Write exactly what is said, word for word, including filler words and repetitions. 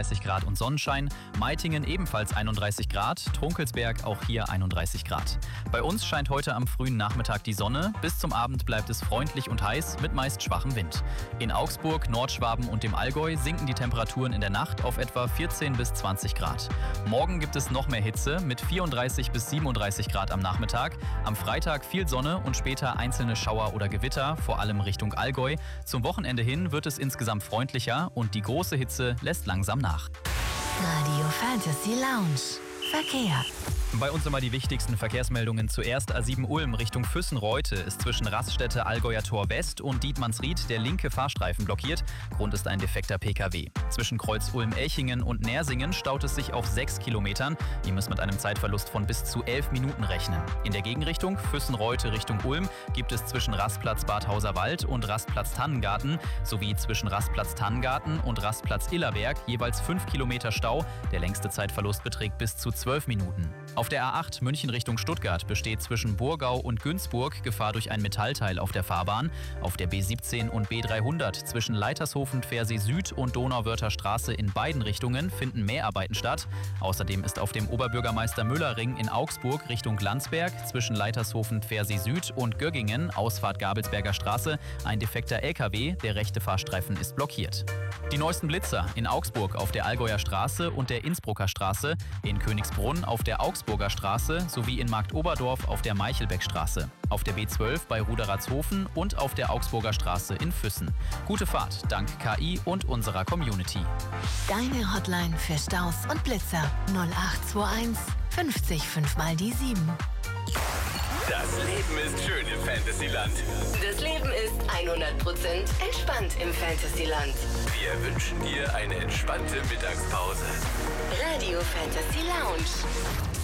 einunddreißig Grad und Sonnenschein, Meitingen ebenfalls einunddreißig Grad, Trunkelsberg auch hier einunddreißig Grad. Bei uns scheint heute am frühen Nachmittag die Sonne, bis zum Abend bleibt es freundlich und heiß mit meist schwachem Wind. In Augsburg, Nordschwaben und dem Allgäu sinken die Temperaturen in der Nacht auf etwa vierzehn bis zwanzig Grad. Morgen gibt es noch mehr Hitze mit vierunddreißig bis siebenunddreißig Grad am Nachmittag. Am Freitag viel Sonne und später einzelne Schauer oder Gewitter, vor allem Richtung Allgäu. Zum Wochenende hin wird es insgesamt freundlicher und die große Hitze lässt langsam nach. Radio Fantasy Lounge. Verkehr. Bei uns immer die wichtigsten Verkehrsmeldungen. Zuerst A sieben Ulm Richtung Füssen-Reute ist zwischen Raststätte Allgäuer Tor West und Dietmannsried der linke Fahrstreifen blockiert. Grund ist ein defekter P K W. Zwischen Kreuz Ulm-Elchingen und Nersingen staut es sich auf sechs Kilometern. Ihr müsst mit einem Zeitverlust von bis zu elf Minuten rechnen. In der Gegenrichtung Füssen-Reute Richtung Ulm gibt es zwischen Rastplatz Badhauser Wald und Rastplatz Tannengarten sowie zwischen Rastplatz Tannengarten und Rastplatz Illerberg jeweils fünf Kilometer Stau. Der längste Zeitverlust beträgt bis zu zwölf Minuten. Auf der A acht München Richtung Stuttgart besteht zwischen Burgau und Günzburg Gefahr durch ein Metallteil auf der Fahrbahn. Auf der B siebzehn und B dreihundert zwischen Leitershofen, Pfersee Süd und Donauwörther Straße in beiden Richtungen finden Mehrarbeiten statt. Außerdem ist auf dem Oberbürgermeister-Müller-Ring in Augsburg Richtung Landsberg zwischen Leitershofen, Pfersee Süd und Göggingen, Ausfahrt Gabelsberger Straße, ein defekter L K W. Der rechte Fahrstreifen ist blockiert. Die neuesten Blitzer in Augsburg auf der Allgäuer Straße und der Innsbrucker Straße, in Königsbrunn auf der Augsburger Straße sowie in Marktoberdorf auf der Meichelbeckstraße, auf der B zwölf bei Ruderatzhofen und auf der Augsburger Straße in Füssen. Gute Fahrt dank K I und unserer Community. Deine Hotline für Staus und Blitzer null acht zwei eins fünfzig fünf mal die sieben. Das Leben ist schön im Fantasyland. Das Leben ist hundert Prozent entspannt im Fantasyland. Wir wünschen dir eine entspannte Mittagspause. Radio Fantasy Lounge.